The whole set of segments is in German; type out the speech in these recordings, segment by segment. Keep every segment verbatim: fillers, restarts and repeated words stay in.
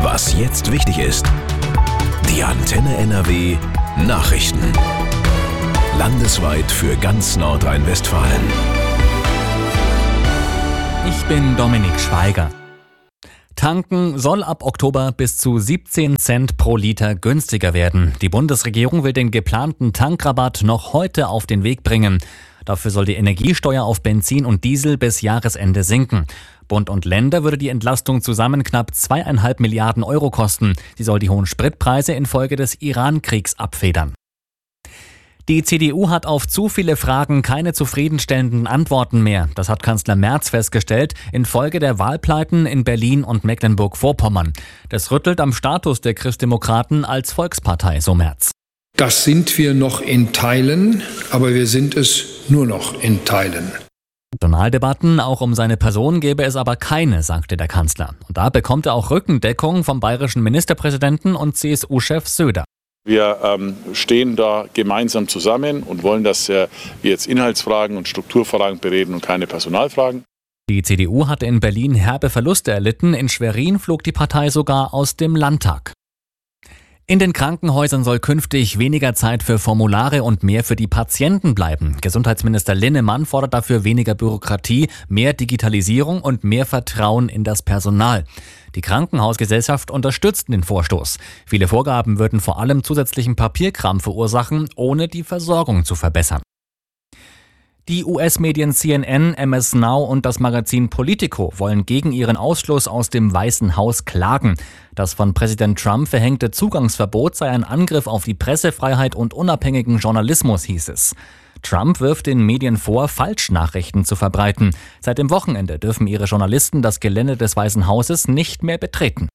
Was jetzt wichtig ist. Die Antenne N R W Nachrichten. Landesweit für ganz Nordrhein-Westfalen. Ich bin Dominik Schweiger. Tanken soll ab Oktober bis zu siebzehn Cent pro Liter günstiger werden. Die Bundesregierung will den geplanten Tankrabatt noch heute auf den Weg bringen. Dafür soll die Energiesteuer auf Benzin und Diesel bis Jahresende sinken. Bund und Länder würde die Entlastung zusammen knapp zweieinhalb Milliarden Euro kosten. Sie soll die hohen Spritpreise infolge des Iran-Kriegs abfedern. Die C D U hat auf zu viele Fragen keine zufriedenstellenden Antworten mehr. Das hat Kanzler Merz festgestellt, infolge der Wahlpleiten in Berlin und Mecklenburg-Vorpommern. Das rüttelt am Status der Christdemokraten als Volkspartei, so Merz. Das sind wir noch in Teilen, aber wir sind es nur noch in Teilen. Personaldebatten auch um seine Person gäbe es aber keine, sagte der Kanzler. Und da bekommt er auch Rückendeckung vom bayerischen Ministerpräsidenten und C S U-Chef Söder. Wir ähm, stehen da gemeinsam zusammen und wollen, dass äh, wir jetzt Inhaltsfragen und Strukturfragen bereden und keine Personalfragen. Die C D U hatte in Berlin herbe Verluste erlitten. In Schwerin flog die Partei sogar aus dem Landtag. In den Krankenhäusern soll künftig weniger Zeit für Formulare und mehr für die Patienten bleiben. Gesundheitsminister Linnemann fordert dafür weniger Bürokratie, mehr Digitalisierung und mehr Vertrauen in das Personal. Die Krankenhausgesellschaft unterstützt den Vorstoß. Viele Vorgaben würden vor allem zusätzlichen Papierkram verursachen, ohne die Versorgung zu verbessern. Die U S-Medien C N N, M S Now und das Magazin Politico wollen gegen ihren Ausschluss aus dem Weißen Haus klagen. Das von Präsident Trump verhängte Zugangsverbot sei ein Angriff auf die Pressefreiheit und unabhängigen Journalismus, hieß es. Trump wirft den Medien vor, Falschnachrichten zu verbreiten. Seit dem Wochenende dürfen ihre Journalisten das Gelände des Weißen Hauses nicht mehr betreten.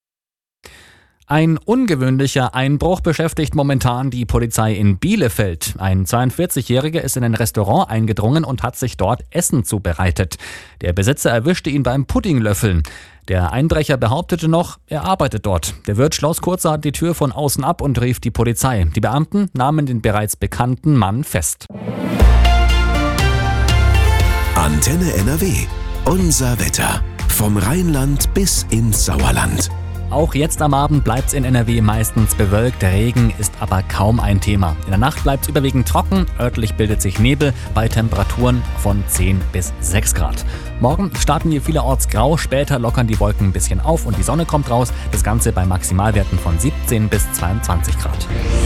Ein ungewöhnlicher Einbruch beschäftigt momentan die Polizei in Bielefeld. Ein zweiundvierzigjähriger ist in ein Restaurant eingedrungen und hat sich dort Essen zubereitet. Der Besitzer erwischte ihn beim Puddinglöffeln. Der Einbrecher behauptete noch, er arbeitet dort. Der Wirt schloss kurzerhand die Tür von außen ab und rief die Polizei. Die Beamten nahmen den bereits bekannten Mann fest. Antenne N R W. Unser Wetter. Vom Rheinland bis ins Sauerland. Auch jetzt am Abend bleibt es in N R W meistens bewölkt, Regen ist aber kaum ein Thema. In der Nacht bleibt es überwiegend trocken, örtlich bildet sich Nebel bei Temperaturen von zehn bis sechs Grad. Morgen starten hier vielerorts grau, später lockern die Wolken ein bisschen auf und die Sonne kommt raus. Das Ganze bei Maximalwerten von siebzehn bis zweiundzwanzig Grad.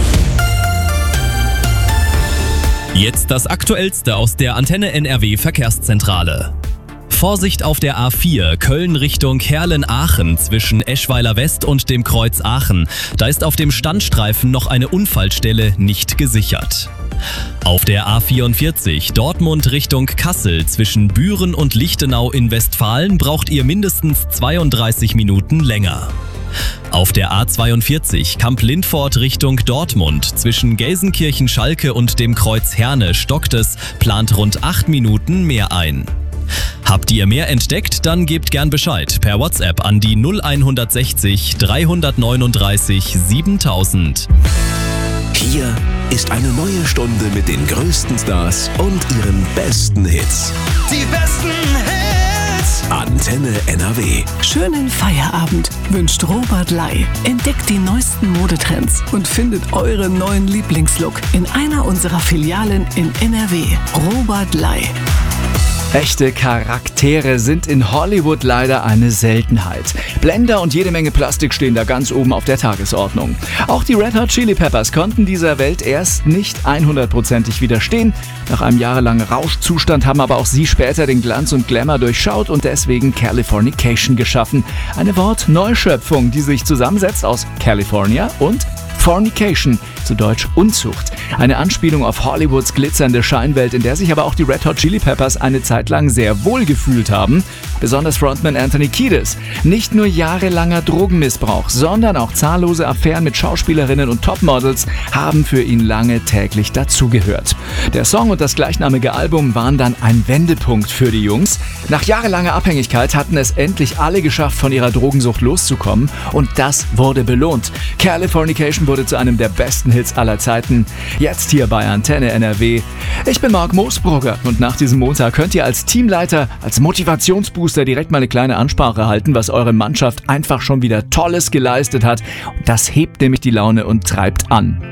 Jetzt das Aktuellste aus der Antenne N R W Verkehrszentrale. Vorsicht auf der A vier, Köln Richtung Herlen-Aachen zwischen Eschweiler West und dem Kreuz Aachen. Da ist auf dem Standstreifen noch eine Unfallstelle nicht gesichert. Auf der A vierundvierzig, Dortmund Richtung Kassel zwischen Büren und Lichtenau in Westfalen braucht ihr mindestens zweiunddreißig Minuten länger. Auf der A zweiundvierzig, Kamp-Lindfort Richtung Dortmund zwischen Gelsenkirchen-Schalke und dem Kreuz Herne stockt es, plant rund acht Minuten mehr ein. Habt ihr mehr entdeckt? Dann gebt gern Bescheid per WhatsApp an die null hundertsechzig dreihundertneununddreißig siebentausend. Hier ist eine neue Stunde mit den größten Stars und ihren besten Hits. Die besten Hits! Antenne N R W. Schönen Feierabend wünscht Robert Lai. Entdeckt die neuesten Modetrends und findet euren neuen Lieblingslook in einer unserer Filialen in N R W. Robert Lai. Echte Charaktere sind in Hollywood leider eine Seltenheit. Blender und jede Menge Plastik stehen da ganz oben auf der Tagesordnung. Auch die Red Hot Chili Peppers konnten dieser Welt erst nicht hundertprozentig widerstehen. Nach einem jahrelangen Rauschzustand haben aber auch sie später den Glanz und Glamour durchschaut und deswegen Californication geschaffen. Eine Wortneuschöpfung, die sich zusammensetzt aus California und Fornication, zu Deutsch Unzucht. Eine Anspielung auf Hollywoods glitzernde Scheinwelt, in der sich aber auch die Red Hot Chili Peppers eine Zeit lang sehr wohl gefühlt haben. Besonders Frontman Anthony Kiedis. Nicht nur jahrelanger Drogenmissbrauch, sondern auch zahllose Affären mit Schauspielerinnen und Topmodels haben für ihn lange täglich dazugehört. Der Song und das gleichnamige Album waren dann ein Wendepunkt für die Jungs. Nach jahrelanger Abhängigkeit hatten es endlich alle geschafft, von ihrer Drogensucht loszukommen und das wurde belohnt. Californication wurde zu einem der besten Hits aller Zeiten. Jetzt hier bei Antenne N R W. Ich bin Marc Moosbrugger und nach diesem Montag könnt ihr als Teamleiter, als Motivationsbooster direkt mal eine kleine Ansprache halten, was eure Mannschaft einfach schon wieder Tolles geleistet hat. Das hebt nämlich die Laune und treibt an.